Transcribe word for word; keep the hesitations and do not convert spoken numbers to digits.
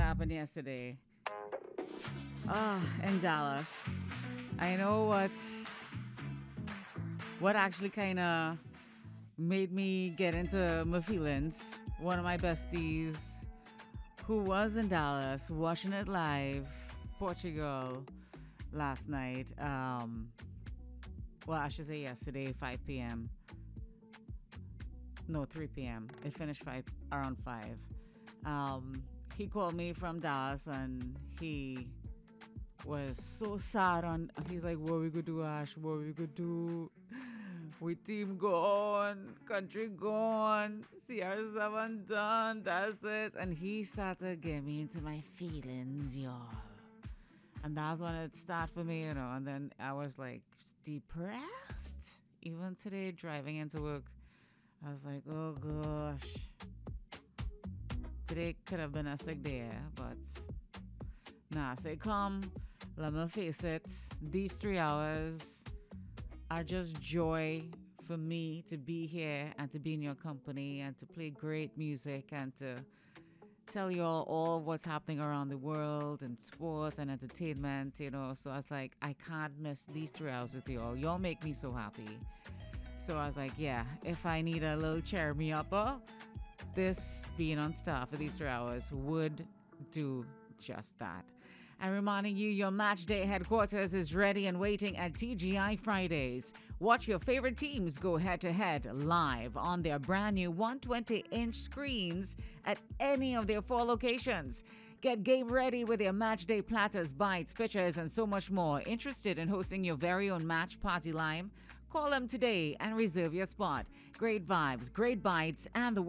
happened yesterday. Ah, in Dallas. I know what's what actually kind of made me get into my feelings. One of my besties who was in Dallas watching it live, Portugal, last night. Um, well, I should say yesterday, five p.m. No, three p.m. It finished five around five. Um, he called me from Dallas and he was so sad. On he's like, "What we could do, Ash? What we could do? We team gone, country gone, C R seven done. That's it." And he started getting me into my feelings, y'all. And that's when it started for me, you know. And then I was like depressed. Even today, driving into work, I was like, "Oh gosh." Today could have been a sick day, but nah, say come, let me face it. These three hours are just joy for me to be here and to be in your company and to play great music and to tell you all, all what's happening around the world and sports and entertainment, you know. So I was like, I can't miss these three hours with you all. Y'all make me so happy. So I was like, yeah, if I need a little cheer me upper, this being on staff for these three hours would do just that. And reminding you, your match day headquarters is ready and waiting at T G I Fridays. Watch your favorite teams go head-to-head live on their brand new one hundred twenty inch screens at any of their four locations. Get game ready with their match day platters, bites, pitchers, and so much more. Interested in hosting your very own match party live? Call them today and reserve your spot. Great vibes, great bites, and the